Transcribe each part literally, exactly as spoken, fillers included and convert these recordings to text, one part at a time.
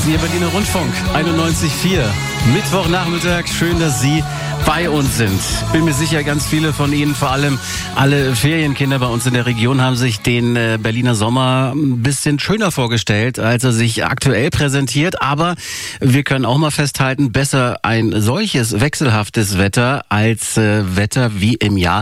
ist Ihr Berliner Rundfunk einundneunzig Komma vier. Mittwochnachmittag, schön, dass Sie bei uns sind. Bin mir sicher, ganz viele von Ihnen, vor allem alle Ferienkinder bei uns in der Region, haben sich den äh, Berliner Sommer ein bisschen schöner vorgestellt, als er sich aktuell präsentiert. Aber wir können auch mal festhalten, besser ein solches wechselhaftes Wetter als äh, Wetter wie im Jahr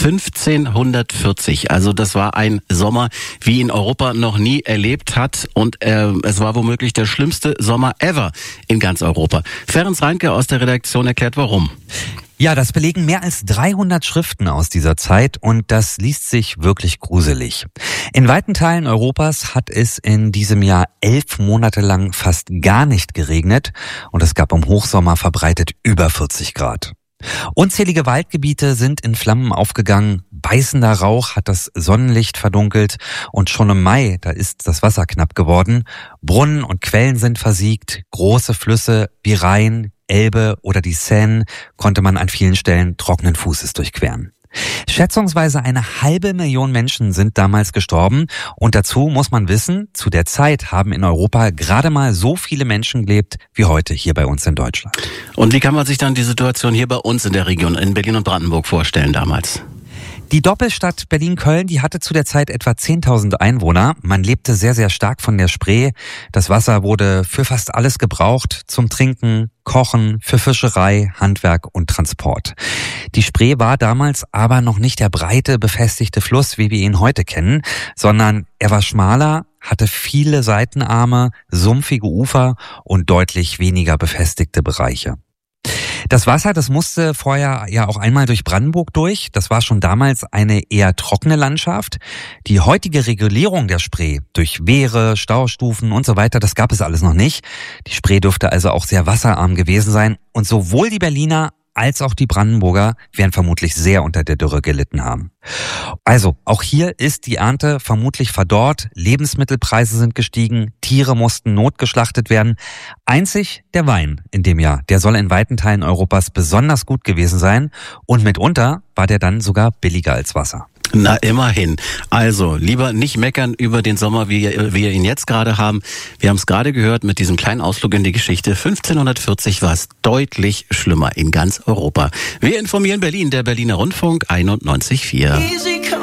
fünfzehnhundertvierzig. Also das war ein Sommer, wie ihn Europa noch nie erlebt hat. Und äh, es war womöglich der schlimmste Sommer ever in ganz Europa. Ferenc Reinke aus der Redaktion erklärt, warum. Ja, das belegen mehr als dreihundert Schriften aus dieser Zeit und das liest sich wirklich gruselig. In weiten Teilen Europas hat es in diesem Jahr elf Monate lang fast gar nicht geregnet und es gab im Hochsommer verbreitet über vierzig Grad. Unzählige Waldgebiete sind in Flammen aufgegangen, beißender Rauch hat das Sonnenlicht verdunkelt und schon im Mai, da ist das Wasser knapp geworden. Brunnen und Quellen sind versiegt, große Flüsse wie Rhein, Elbe oder die Seine konnte man an vielen Stellen trockenen Fußes durchqueren. Schätzungsweise eine halbe Million Menschen sind damals gestorben und dazu muss man wissen, zu der Zeit haben in Europa gerade mal so viele Menschen gelebt wie heute hier bei uns in Deutschland. Und wie kann man sich dann die Situation hier bei uns in der Region, in Berlin und Brandenburg vorstellen damals? Die Doppelstadt Berlin-Köln, die hatte zu der Zeit etwa zehntausend Einwohner. Man lebte sehr, sehr stark von der Spree. Das Wasser wurde für fast alles gebraucht, zum Trinken, Kochen, für Fischerei, Handwerk und Transport. Die Spree war damals aber noch nicht der breite, befestigte Fluss, wie wir ihn heute kennen, sondern er war schmaler, hatte viele Seitenarme, sumpfige Ufer und deutlich weniger befestigte Bereiche. Das Wasser, das musste vorher ja auch einmal durch Brandenburg durch. Das war schon damals eine eher trockene Landschaft. Die heutige Regulierung der Spree durch Wehre, Staustufen und so weiter, das gab es alles noch nicht. Die Spree dürfte also auch sehr wasserarm gewesen sein. Und sowohl die Berliner als auch die Brandenburger werden vermutlich sehr unter der Dürre gelitten haben. Also, auch hier ist die Ernte vermutlich verdorrt, Lebensmittelpreise sind gestiegen, Tiere mussten notgeschlachtet werden. Einzig der Wein in dem Jahr, der soll in weiten Teilen Europas besonders gut gewesen sein und mitunter war der dann sogar billiger als Wasser. Na, immerhin. Also, lieber nicht meckern über den Sommer, wie wir ihn jetzt gerade haben. Wir haben es gerade gehört mit diesem kleinen Ausflug in die Geschichte. fünfzehnhundertvierzig war es deutlich schlimmer in ganz Europa. Wir informieren Berlin, der Berliner Rundfunk einundneunzig Komma vier.